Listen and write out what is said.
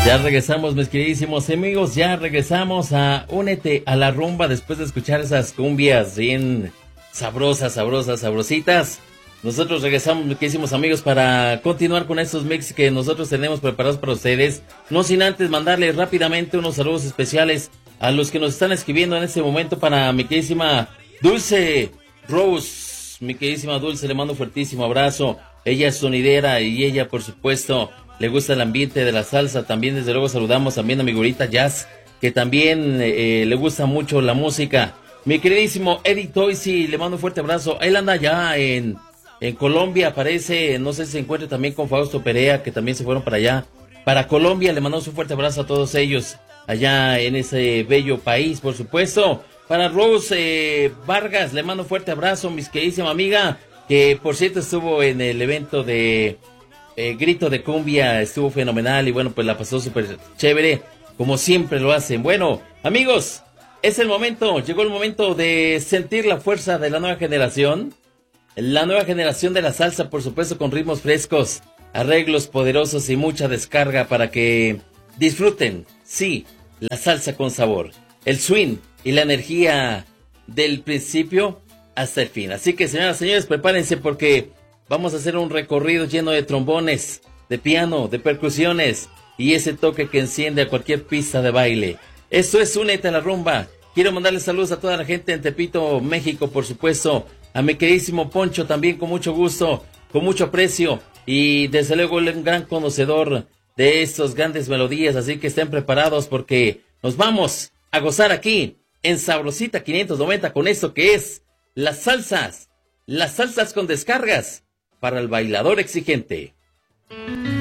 Ya regresamos, mis queridísimos amigos, ya regresamos a Únete a la Rumba después de escuchar esas cumbias bien sabrosas, sabrositas. Nosotros regresamos, mis queridísimos amigos, para continuar con estos mix que nosotros tenemos preparados para ustedes. No sin antes mandarles rápidamente unos saludos especiales a los que nos están escribiendo en este momento. Para mi queridísima Dulce Rose, mi queridísima Dulce, le mando un fuertísimo abrazo. Ella es sonidera y ella, por supuesto, le gusta el ambiente de la salsa. También, desde luego, saludamos también a mi güerita Jazz, que también le gusta mucho la música. Mi queridísimo Eddie Toisi, le mando un fuerte abrazo. Él anda ya en Colombia, parece. No sé si se encuentra también con Fausto Perea, que también se fueron para allá, para Colombia. Le mandamos un fuerte abrazo a todos ellos, allá en ese bello país, por supuesto. Para Rose Vargas, le mando un fuerte abrazo, mi queridísima amiga, que por cierto estuvo en el evento de Grito de Cumbia, estuvo fenomenal y bueno, pues la pasó súper chévere, como siempre lo hacen. Bueno, amigos, es el momento, llegó el momento de sentir la fuerza de la nueva generación de la salsa, por supuesto, con ritmos frescos, arreglos poderosos y mucha descarga para que disfruten, sí, la salsa con sabor, el swing y la energía del principio hasta el fin. Así que, señoras y señores, prepárense porque vamos a hacer un recorrido lleno de trombones, de piano, de percusiones y ese toque que enciende a cualquier pista de baile. Esto es Únete a la Rumba. Quiero mandarle saludos a toda la gente en Tepito, México, por supuesto. A mi queridísimo Poncho también, con mucho gusto, con mucho aprecio. Y desde luego un gran conocedor de estas grandes melodías. Así que estén preparados porque nos vamos a gozar aquí en Sabrosita 590 con esto que es las salsas con descargas para el bailador exigente.